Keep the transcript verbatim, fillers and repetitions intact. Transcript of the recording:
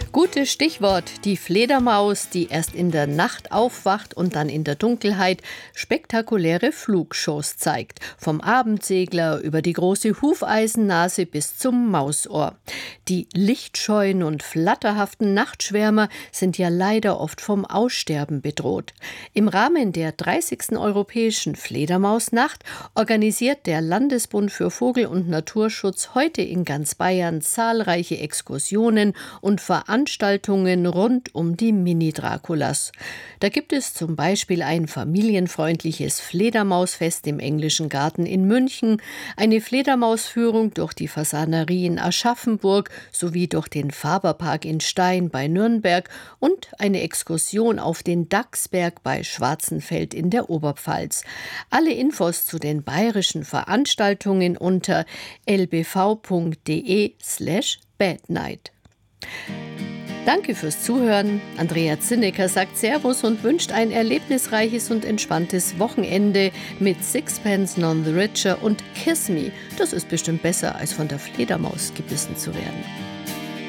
Gutes Stichwort, die Fledermaus, die erst in der Nacht aufwacht und dann in der Dunkelheit spektakuläre Flugshows zeigt. Vom Abendsegler über die große Hufeisennase bis zum Mausohr. Die lichtscheuen und flatterhaften Nachtschwärmer sind ja leider oft vom Aussterben bedroht. Im Rahmen der dreißigsten Europäischen Fledermausnacht organisiert der Landesbund für Vogel- und Naturschutz heute in ganz Bayern zahlreiche Exkursionen und Veranstaltungen Veranstaltungen rund um die Mini-Draculas. Da gibt es zum Beispiel ein familienfreundliches Fledermausfest im Englischen Garten in München, eine Fledermausführung durch die Fasanerie in Aschaffenburg sowie durch den Faberpark in Stein bei Nürnberg und eine Exkursion auf den Dachsberg bei Schwarzenfeld in der Oberpfalz. Alle Infos zu den bayerischen Veranstaltungen unter l b v punkt d e slash badnight. Danke fürs Zuhören. Andrea Zinnecker sagt Servus und wünscht ein erlebnisreiches und entspanntes Wochenende mit Sixpence None the Richer und Kiss Me. Das ist bestimmt besser, als von der Fledermaus gebissen zu werden.